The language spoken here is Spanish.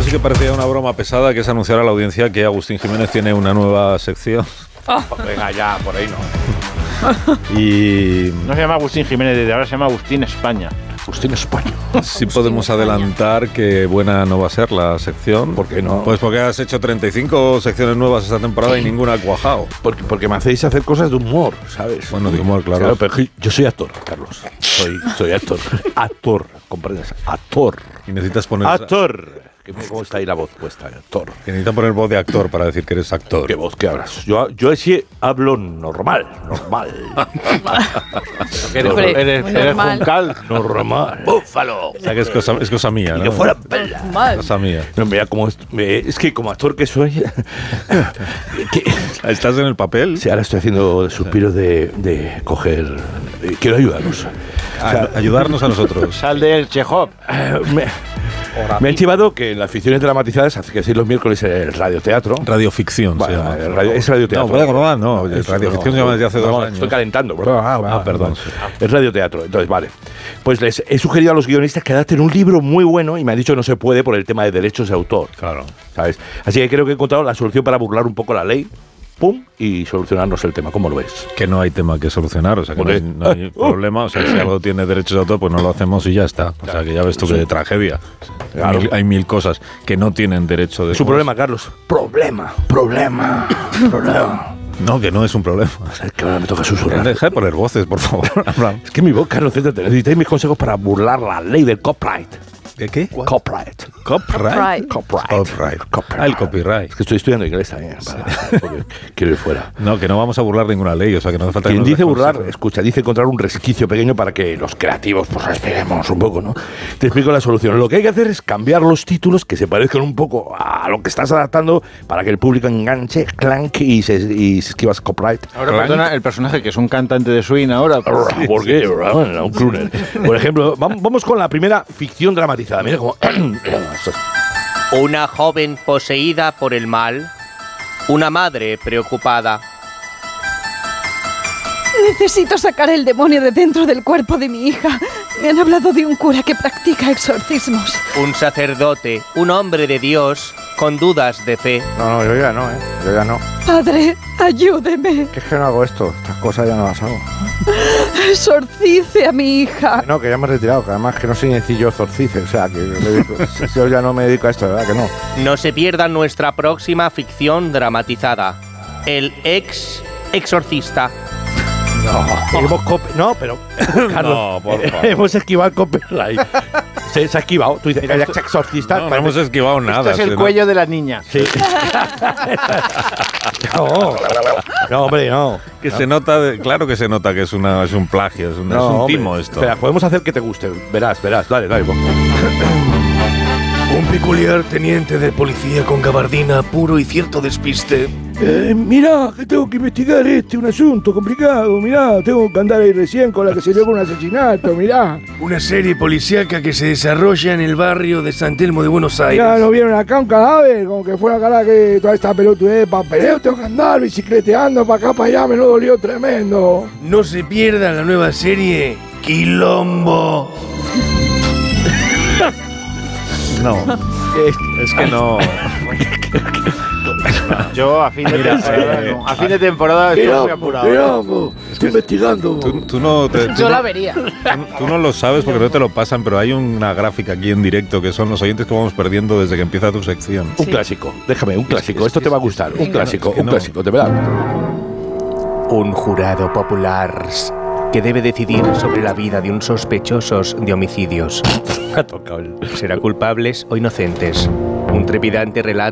sí que parecía una broma pesada, que es anunciar a la audiencia que Agustín Jiménez tiene una nueva sección. Oh, venga ya, por ahí no. Y no se llama Agustín Jiménez, desde ahora se llama Agustín España. Agustín España. sí podemos adelantar que buena no va a ser la sección. ¿Por qué no? Pues porque has hecho 35 secciones nuevas esta temporada y ninguna ha cuajado. Porque me hacéis hacer cosas de humor, ¿sabes? Bueno, de humor, claro. Pero yo soy actor, Carlos. Soy actor. Actor, ¿comprendes? Actor. Y necesitas poner... Actor. ¿Cómo está ahí la voz puesta? Actor. Que necesitan poner voz de actor para decir que eres actor. ¿Qué voz que hablas? Yo sí hablo normal. Eres Juncal. Normal. Búfalo. O sea que es cosa mía, ¿no? Y que fuera bella. Cosa mía. No, mira, es que como actor que soy... ¿Estás en el papel? Sí, ahora estoy haciendo suspiros de coger... quiero ayudarnos. Ayudarnos a nosotros. Sal del Chekhov. Me han chivado que en las ficciones dramatizadas, hace que sí, los miércoles el radioteatro. Radioficción se llama. Es radioteatro. No, radioficción se llama desde hace 2 años. Estoy calentando. Perdón. Es radioteatro. Entonces, vale. Pues les he sugerido a los guionistas que adapten un libro muy bueno y me han dicho que no se puede por el tema de derechos de autor. Claro. ¿Sabes? Así que creo que he encontrado la solución para burlar un poco la ley. Pum, y solucionarnos el tema. ¿Cómo lo ves? Que no hay tema que solucionar, o sea, que no hay problema. O sea, si algo tiene derechos de autor, pues no lo hacemos y ya está. O sea, que ya ves tú que tragedia. Claro. Hay mil cosas que no tienen derecho de... Es un problema, Carlos. Problema. No, que no es un problema. Es que ahora me toca susurrar. Deja de poner voces, por favor. Es que mi voz, Carlos, necesitáis mis consejos para burlar la ley del copyright. ¿De qué? Copyright. El copyright. Es que estoy estudiando inglés también. Porque quiero ir fuera. No, que no vamos a burlar ninguna ley, o sea, que no hace falta... Quien dice burlar, escucha, dice encontrar un resquicio pequeño para que los creativos pues respiremos un poco, ¿no? Te explico la solución. Lo que hay que hacer es cambiar los títulos que se parezcan un poco a lo que estás adaptando para que el público enganche, clank y se esquiva copyright. Ahora, perdona, el personaje que es un cantante de swing ahora... ¿Por qué? Un crooner. Por ejemplo, vamos con la primera ficción dramatizada. Mira cómo... Una joven poseída por el mal, una madre preocupada. Necesito sacar el demonio de dentro del cuerpo de mi hija. Me han hablado de un cura que practica exorcismos. Un sacerdote, un hombre de Dios, con dudas de fe. No, yo ya no, Yo ya no. Padre, ayúdeme. Que es que no hago esto. Estas cosas ya no las hago. Exorcice a mi hija. No, que ya me he retirado, que además que no soy sencillo exorcice. O sea, que yo ya no me dedico a esto, ¿verdad? Que no. No se pierdan nuestra próxima ficción dramatizada. El exorcista. No, pero Carlos, no, por favor. Hemos esquivado el copyright. Se ha esquivado. Tú dices, Mira, exorcista. No hemos esquivado nada. Esto es el cuello de la niña. Sí. No, hombre, no. Que se nota, claro que se nota que es un plagio, es un timo esto. Espera, podemos hacer que te guste. Verás. Dale. Un peculiar teniente de policía con gabardina, puro y cierto despiste. Mira, que tengo que investigar un asunto complicado, mirá, tengo que andar ahí recién con la que se dio con un asesinato, mirá. Una serie policíaca que se desarrolla en el barrio de San Telmo de Buenos Aires. Ya, ¿no vieron acá un cadáver? Como que fuera cara que toda esta pelotudez de papeleo, tengo que andar bicicleteando para acá, para allá, me lo dolió tremendo. No se pierda la nueva serie Quilombo. No, es que no. Yo a fin de temporada estoy muy apurado. Estoy investigando. Yo la vería. Tú no lo sabes porque no te lo pasan, pero hay una gráfica aquí en directo que son los oyentes que vamos perdiendo desde que empieza tu sección. Un clásico, déjame, un clásico. Esto te va a gustar. Un clásico, de verdad. Un jurado popular que debe decidir sobre la vida de un sospechosos de homicidios. ¿Será culpables o inocentes? Un trepidante relato